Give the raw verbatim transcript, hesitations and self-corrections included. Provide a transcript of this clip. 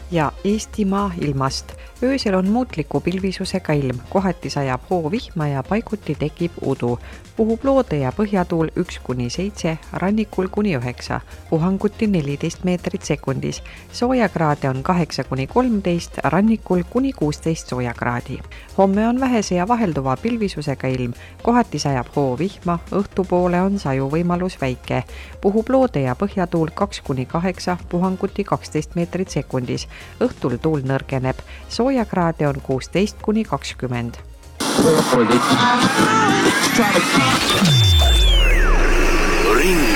ja Eestimaa ilmast. Öösel on muutliku pilvisusega ilm, kohati sajab hoovihma ja paiguti tekib udu. Puhub loode ja põhjatuul üks kuni seitse, rannikul kuni üheksa, puhanguti neliteist meetrit sekundis. Soojakraade on kaheksa kuni kolmteist, rannikul kuni kuusteist soojakraadi. Homme on vähese ja vahelduva pilvisusega ilm, kohati sajab hoovihma, õhtupoole on saju võimalus väike. Puhub loode ja põhjatuul kaks kuni kaheksa, puhanguti kaksteist meetrit sekundis. Õhtul tuul nõrgeneb, soojakraade on kuusteist kuni kakskümmend. Ring